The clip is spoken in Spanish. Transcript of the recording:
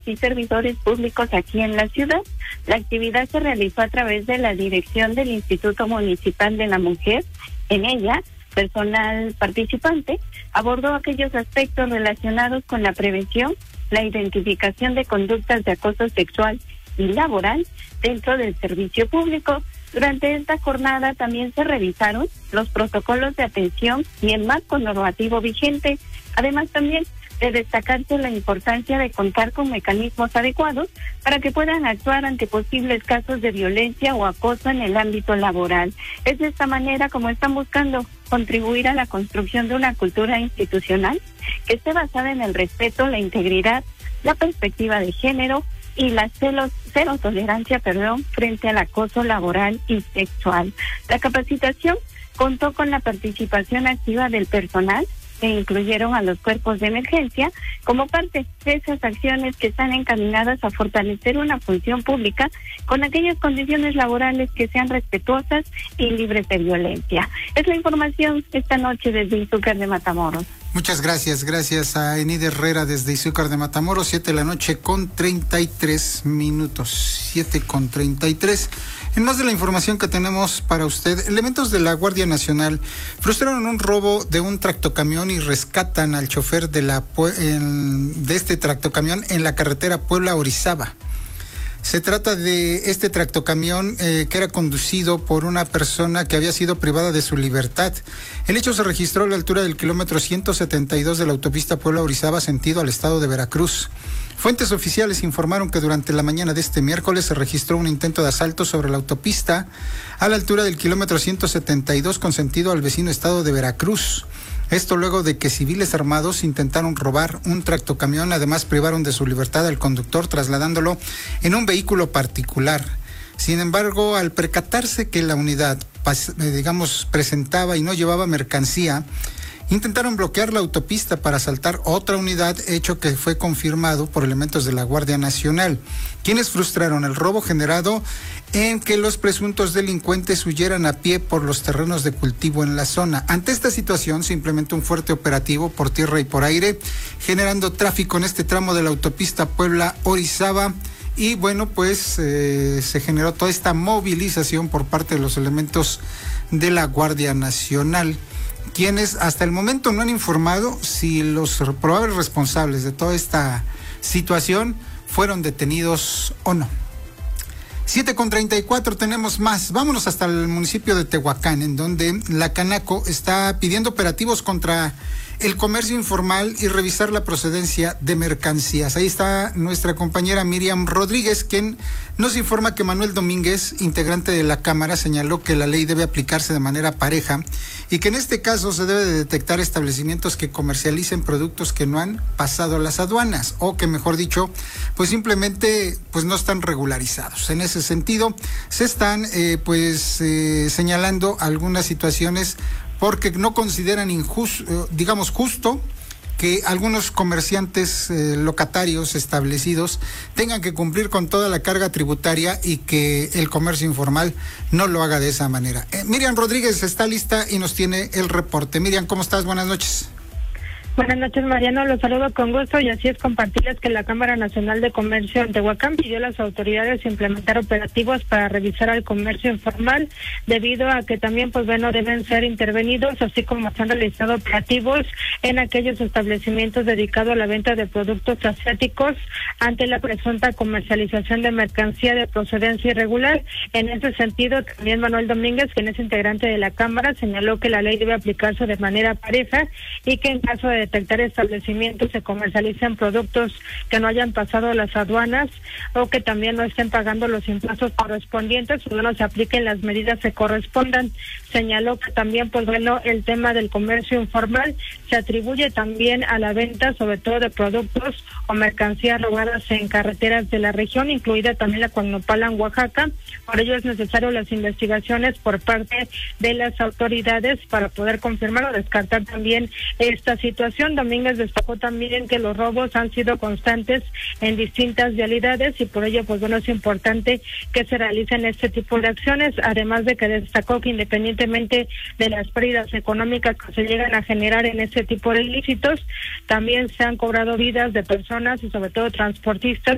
y servidores públicos aquí en la ciudad. La actividad se realizó a través de la dirección del Instituto Municipal de la Mujer. En ella, personal participante abordó aquellos aspectos relacionados con la prevención, la identificación de conductas de acoso sexual y laboral dentro del servicio público. Durante esta jornada también se revisaron los protocolos de atención y el marco normativo vigente. Además, también de destacarse la importancia de contar con mecanismos adecuados para que puedan actuar ante posibles casos de violencia o acoso en el ámbito laboral. Es de esta manera como están buscando contribuir a la construcción de una cultura institucional que esté basada en el respeto, la integridad, la perspectiva de género y la cero tolerancia, frente al acoso laboral y sexual. La capacitación contó con la participación activa del personal, que incluyeron a los cuerpos de emergencia como parte de esas acciones que están encaminadas a fortalecer una función pública con aquellas condiciones laborales que sean respetuosas y libres de violencia. Es la información esta noche desde Izúcar de Matamoros. Muchas gracias. Gracias a Enid Herrera desde Izúcar de Matamoros, 7:33 p.m. 7:33. En más de la información que tenemos para usted, elementos de la Guardia Nacional frustraron un robo de un tractocamión y rescatan al chofer de este tractocamión en la carretera Puebla-Orizaba. Se trata de este tractocamión que era conducido por una persona que había sido privada de su libertad. El hecho se registró a la altura del kilómetro 172 de la autopista Puebla-Orizaba, sentido al estado de Veracruz. Fuentes oficiales informaron que durante la mañana de este miércoles se registró un intento de asalto sobre la autopista a la altura del kilómetro 172 con sentido al vecino estado de Veracruz. Esto luego de que civiles armados intentaron robar un tractocamión, además privaron de su libertad al conductor trasladándolo en un vehículo particular. Sin embargo, al percatarse que la unidad, presentaba y no llevaba mercancía, intentaron bloquear la autopista para asaltar otra unidad, hecho que fue confirmado por elementos de la Guardia Nacional, quienes frustraron el robo generado en que los presuntos delincuentes huyeran a pie por los terrenos de cultivo en la zona. Ante esta situación se implementó un fuerte operativo por tierra y por aire, generando tráfico en este tramo de la autopista Puebla-Orizaba. Y bueno, pues se generó toda esta movilización por parte de los elementos de la Guardia Nacional, quienes hasta el momento no han informado si los probables responsables de toda esta situación fueron detenidos o no. 7:34, tenemos más. Vámonos hasta el municipio de Tehuacán, en donde la Canaco está pidiendo operativos contra el comercio informal y revisar la procedencia de mercancías. Ahí está nuestra compañera Miriam Rodríguez, quien nos informa que Manuel Domínguez, integrante de la Cámara, señaló que la ley debe aplicarse de manera pareja y que en este caso se debe de detectar establecimientos que comercialicen productos que no han pasado las aduanas o que, mejor dicho, pues simplemente pues no están regularizados. En ese sentido, se están señalando algunas situaciones porque no consideran justo que algunos comerciantes locatarios establecidos tengan que cumplir con toda la carga tributaria y que el comercio informal no lo haga de esa manera. Miriam Rodríguez está lista y nos tiene el reporte. Miriam, ¿cómo estás? Buenas noches. Buenas noches, Mariano. Los saludo con gusto y así es compartirles que la Cámara Nacional de Comercio en Tehuacán pidió a las autoridades implementar operativos para revisar al comercio informal, debido a que también, deben ser intervenidos, así como se han realizado operativos en aquellos establecimientos dedicados a la venta de productos asiáticos ante la presunta comercialización de mercancía de procedencia irregular. En ese sentido, también Manuel Domínguez, quien es integrante de la Cámara, señaló que la ley debe aplicarse de manera pareja y que en caso de detectar establecimientos que comercializan productos que no hayan pasado las aduanas o que también no estén pagando los impuestos correspondientes, no se apliquen las medidas que correspondan. Señaló que también, el tema del comercio informal se atribuye también a la venta, sobre todo de productos o mercancías robadas en carreteras de la región, incluida también la Cuauhnapan, Oaxaca. Por ello es necesario las investigaciones por parte de las autoridades para poder confirmar o descartar también esta situación. Domínguez destacó también que los robos han sido constantes en distintas vialidades y por ello, es importante que se realicen este tipo de acciones, además de que destacó que independientemente de las pérdidas económicas que se llegan a generar en este tipo de ilícitos, también se han cobrado vidas de personas y sobre todo transportistas